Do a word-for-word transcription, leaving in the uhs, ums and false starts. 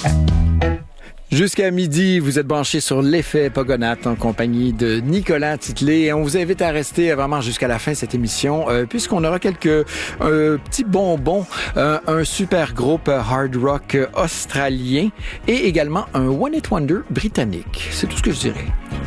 Jusqu'à midi, vous êtes branchés sur l'effet Pogonath en compagnie de Nicolas Titley. On vous invite à rester vraiment jusqu'à la fin de cette émission euh, puisqu'on aura quelques euh, petits bonbons, euh, un super groupe hard rock australien et également un One Hit Wonder britannique. C'est tout ce que je dirais.